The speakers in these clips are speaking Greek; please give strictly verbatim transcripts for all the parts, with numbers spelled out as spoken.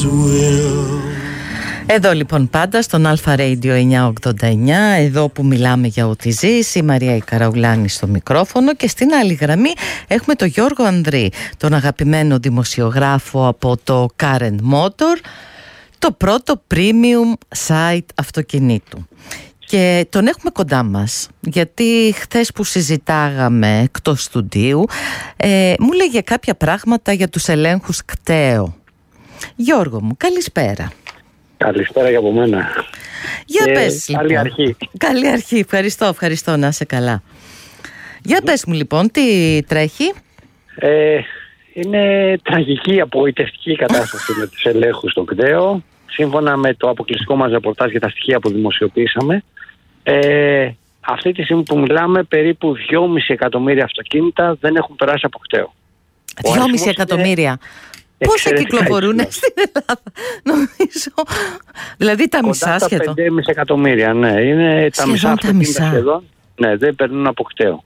Εδώ λοιπόν πάντα στον Αλφα Radio εννιακόσια ογδόντα εννιά, εδώ που μιλάμε για ό,τι ζεις, η Μαρία η Καραουλάνη στο μικρόφωνο, και στην άλλη γραμμή έχουμε τον Γιώργο Ανδρή, τον αγαπημένο δημοσιογράφο από το Car and Motor, το πρώτο premium site αυτοκινήτου. Και τον έχουμε κοντά μας, γιατί χθες που συζητάγαμε εκτός στουντίου, ε, μου λέγε κάποια πράγματα για τους ελέγχους κταίο. Γιώργο μου, καλησπέρα. Καλησπέρα για από μένα. Για ε, πες λοιπόν. Καλή αρχή. Καλή αρχή, ευχαριστώ, ευχαριστώ, να είσαι καλά. Για πες μου λοιπόν, τι τρέχει? Ε, είναι τραγική, απογοητευτική κατάσταση με τους ελέγχους στο κταίο. Σύμφωνα με το αποκλειστικό μας ρεπορτάζ για τα στοιχεία που δημοσιοποιήσαμε, ε, αυτή τη στιγμή που μιλάμε, περίπου δυόμισι εκατομμύρια αυτοκίνητα δεν έχουν περάσει από κταίο. δυόμισι εκατομμύρια. Πόσα κυκλοφορούν στην Ελλάδα, νομίζω? Δηλαδή τα μισά σχεδόν. πέντε κόμμα πέντε εκατομμύρια, ναι. Είναι τα μισά αυτοκίνητα σχεδόν. Ναι, δεν περνούν από κταίο.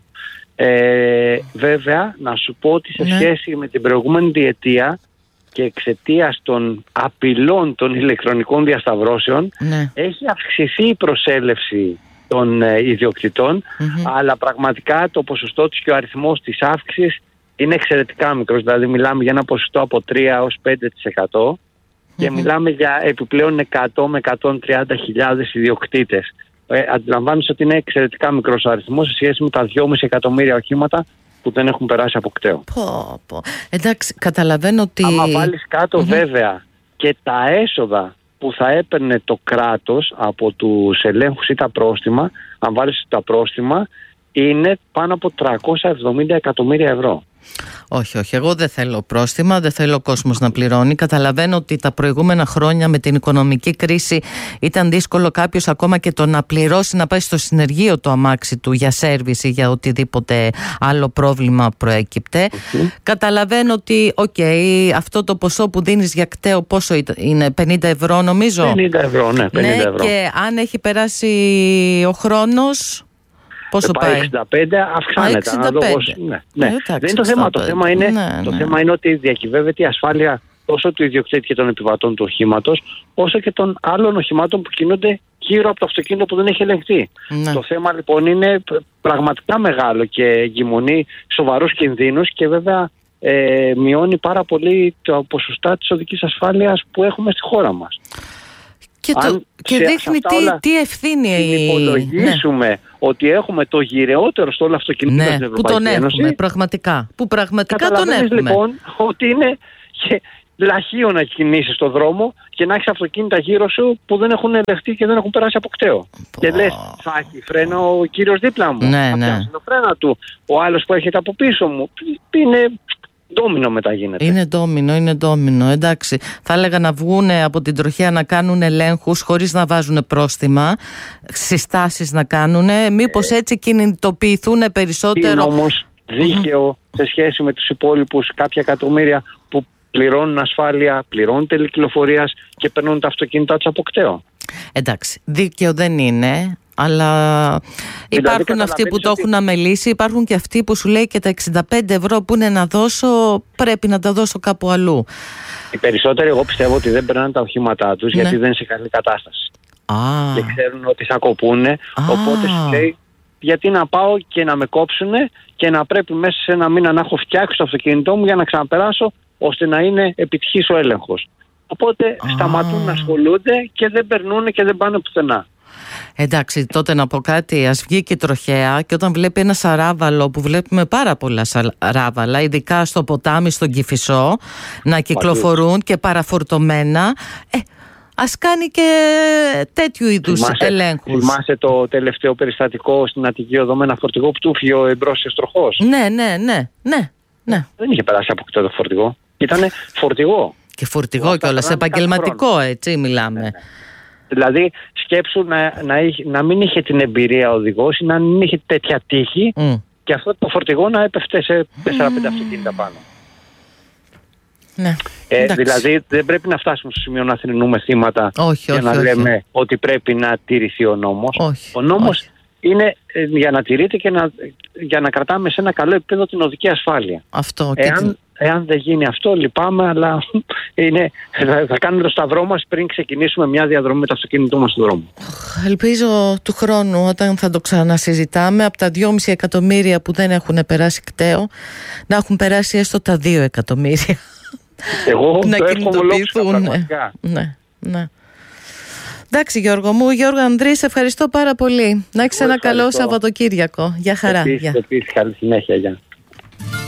Ε, βέβαια, να σου πω ότι σε ναι. σχέση με την προηγούμενη διετία και εξαιτίας των απειλών των ηλεκτρονικών διασταυρώσεων, ναι. έχει αυξηθεί η προσέλευση των ε, ιδιοκτητών, mm-hmm. αλλά πραγματικά το ποσοστό της και ο αριθμός της αύξησης είναι εξαιρετικά μικρός. Δηλαδή μιλάμε για ένα ποσοστό από τρία έως πέντε τοις εκατό και mm-hmm. μιλάμε για επιπλέον εκατό με εκατόν τριάντα χιλιάδες ιδιοκτήτες. Ε, αντιλαμβάνεσαι ότι είναι εξαιρετικά μικρός ο αριθμός σε σχέση με τα δυόμισι εκατομμύρια οχήματα που δεν έχουν περάσει από κταίο. Πω, πω. Εντάξει, καταλαβαίνω ότι... Άμα βάλεις κάτω mm-hmm. βέβαια και τα έσοδα που θα έπαιρνε το κράτος από τους ελέγχους ή τα πρόστιμα, αν βάλεις τα πρόστιμα, είναι πάνω από τριακόσια εβδομήντα εκατομμύρια ευρώ. Όχι, όχι, εγώ δεν θέλω πρόστιμα, δεν θέλω ο κόσμος να πληρώνει. Καταλαβαίνω ότι τα προηγούμενα χρόνια με την οικονομική κρίση ήταν δύσκολο κάποιος ακόμα και το να πληρώσει, να πάει στο συνεργείο το αμάξι του για σέρβις ή για οτιδήποτε άλλο πρόβλημα προέκυπτε. Mm-hmm. Καταλαβαίνω ότι, οκ, okay, αυτό το ποσό που δίνεις για κταίο πόσο είναι, πενήντα ευρώ νομίζω? πενήντα ευρώ, ναι, πενήντα ευρώ. Ναι, και αν έχει περάσει ο χρόνος... Πόσο πάει? πάει? εξήντα πέντε, αυξάνεται. εξήντα πέντε. Ναι, ναι. Ε, εντάξει, δεν είναι το θέμα. Το θέμα είναι, ναι, το ναι. θέμα είναι ότι διακυβεύεται η ασφάλεια τόσο του ιδιοκτήτη και των επιβατών του οχήματος, όσο και των άλλων οχημάτων που κινούνται γύρω από το αυτοκίνητο που δεν έχει ελεγχθεί. Ναι. Το θέμα λοιπόν είναι πραγματικά μεγάλο και εγκυμονεί σοβαρούς κινδύνους και βέβαια ε, μειώνει πάρα πολύ το ποσοστά της οδικής ασφάλειας που έχουμε στη χώρα μας. Και, το, και σε, δείχνει τι, τι ευθύνη υπολογίσουμε ναι. ότι έχουμε το γυρεότερο στο όλο αυτοκίνητο ναι, στην Ευρωπαϊκή που τον Ένωση. Έχουμε πραγματικά. Που πραγματικά τον έχουμε. Λοιπόν ότι είναι λαχείο να κινήσεις στον δρόμο και να έχεις αυτοκίνητα γύρω σου που δεν έχουν ελεγχθεί και δεν έχουν περάσει από κταίο. Oh. Και λες, θα έχει φρένο ο κύριος δίπλα μου. Ναι, θα ναι. πιάσει το φρένα του. Ο άλλος που έρχεται από πίσω μου. Είναι... ντόμινο μετά γίνεται. Είναι ντόμινο, είναι ντόμινο. Εντάξει, θα έλεγα να βγουν από την τροχέα να κάνουν ελέγχους χωρίς να βάζουν πρόστιμα, συστάσεις να κάνουν. Μήπως ε, έτσι κινητοποιηθούν περισσότερο. Είναι όμως δίκαιο σε σχέση με τους υπόλοιπους κάποια εκατομμύρια που πληρώνουν ασφάλεια, πληρώνουν τελεκυκλοφορίας και παίρνουν τα αυτοκίνητα τους από κταίο. Εντάξει, δίκαιο δεν είναι. Αλλά υπάρχουν δηλαδή, αυτοί που το ότι... έχουν αμελήσει, υπάρχουν και αυτοί που σου λέει και τα εξήντα πέντε ευρώ που είναι να δώσω, πρέπει να τα δώσω κάπου αλλού. Οι περισσότεροι εγώ πιστεύω ότι δεν περνάνε τα οχήματά τους ναι. γιατί δεν είναι σε καλή κατάσταση. Α. Και ξέρουν ότι θα κοπούνε, οπότε σου λέει γιατί να πάω και να με κόψουνε και να πρέπει μέσα σε ένα μήνα να έχω φτιάξει το αυτοκίνητό μου για να ξαναπεράσω ώστε να είναι επιτυχής ο έλεγχος. Οπότε Α. σταματούν να ασχολούνται και δεν περνούν και δεν πάνε πουθενά. Εντάξει, τότε να πω κάτι, ας βγει και η τροχέα και όταν βλέπει ένα σαράβαλο, που βλέπουμε πάρα πολλά σαράβαλα, ειδικά στο ποτάμι, στον Κηφισό, να κυκλοφορούν Μαλούς. και παραφορτωμένα, ε, ας κάνει και τέτοιου είδους θυμάσαι, ελέγχους. Θυμάσαι το τελευταίο περιστατικό στην Αττική Οδό με ένα φορτηγό που του φύγει ο εμπρόσιος τροχός? Ναι, ναι, ναι, ναι, ναι. Δεν είχε περάσει από κταίο το φορτηγό. Ήτανε φορτηγό. Και φορτηγό κιόλας, επαγγελματικό έτσι μιλάμε. Ναι, ναι. Δηλαδή σκέψου να, να, να μην είχε την εμπειρία ο οδηγός ή να μην είχε τέτοια τύχη mm. και αυτό το φορτηγό να έπεφτε σε τέσσερα πέντε mm. αυτοκίνητα πάνω. Ναι, ε, δηλαδή δεν πρέπει να φτάσουμε στο σημείο να θρηνούμε θύματα όχι, για όχι, να όχι. λέμε ότι πρέπει να τηρηθεί ο νόμος. Όχι, ο νόμος όχι. είναι για να τηρείται και να, για να κρατάμε σε ένα καλό επίπεδο την οδική ασφάλεια. Αυτό. Εάν, εάν δεν γίνει αυτό, λυπάμαι, αλλά είναι, θα, θα κάνουμε το σταυρό μας πριν ξεκινήσουμε μια διαδρομή με το αυτοκίνητό μας στον δρόμο. Ελπίζω του χρόνου, όταν θα το ξανασυζητάμε, από τα δυόμισι εκατομμύρια που δεν έχουν περάσει κταίο, να έχουν περάσει έστω τα δύο εκατομμύρια. Εγώ να το κινητοποιηθούν. Ναι, ναι, ναι. Εντάξει, Γιώργο μου. Γιώργο Ανδρή, σε ευχαριστώ πάρα πολύ. Να έχεις ένα καλό Σαββατοκύριακο. Γεια χαρά. Επίσης, επίσης, καλή συνέχεια. Γεια.